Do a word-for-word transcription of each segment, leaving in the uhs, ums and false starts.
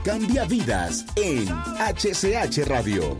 Cambia vidas en H C H Radio.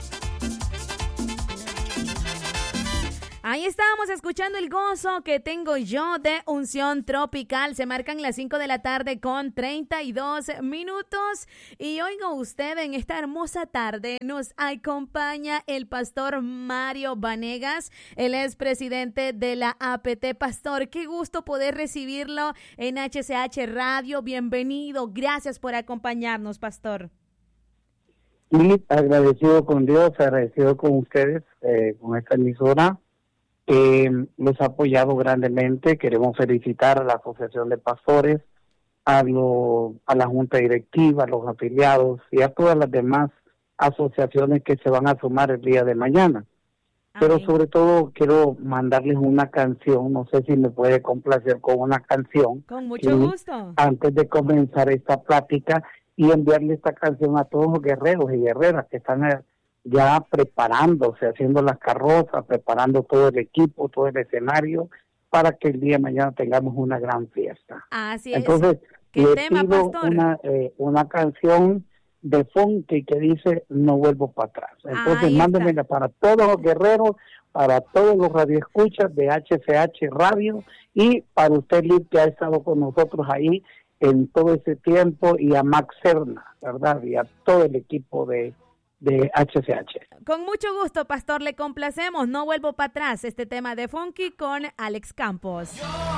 Ahí estábamos escuchando el gozo que tengo yo de Unción Tropical. Se marcan las cinco de la tarde con treinta y dos minutos. Y oiga usted, en esta hermosa tarde nos acompaña el pastor Mario Vanegas. Él es presidente de la A P T. Pastor, qué gusto poder recibirlo en H C H Radio. Bienvenido. Gracias por acompañarnos, pastor. Y agradecido con Dios, agradecido con ustedes, eh, con esta emisora. Eh, los ha apoyado grandemente. Queremos felicitar a la Asociación de Pastores, a, lo, a la Junta Directiva, a los afiliados y a todas las demás asociaciones que se van a sumar el día de mañana. Amén. Pero sobre todo quiero mandarles una canción, no sé si me puede complacer con una canción. Con mucho gusto. Antes de comenzar esta plática y enviarle esta canción a todos los guerreros y guerreras que están ya preparándose, haciendo las carrozas, preparando todo el equipo, todo el escenario, para que el día de mañana tengamos una gran fiesta. Así es. Entonces, ¿Qué le tema, pido pastor? una, eh, una canción de funky que dice No vuelvo para atrás. Entonces, Ahí mándenmela está. para todos los guerreros, para todos los radioescuchas de H C H Radio y para usted, Liv, que ha estado con nosotros ahí en todo ese tiempo, y a Max Serna, ¿verdad? Y a todo el equipo de de H C H. Con mucho gusto, pastor, le complacemos. No vuelvo para atrás. Este tema de funky con Alex Campos.